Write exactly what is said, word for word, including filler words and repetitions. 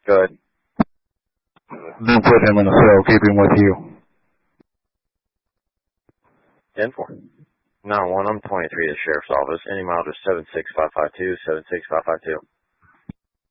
Go ahead. Then put him in a cell. Keep him with you. ten four. nine one, I'm twenty-three at the Sheriff's Office. Any mileage seven six five five two, seven six five five two.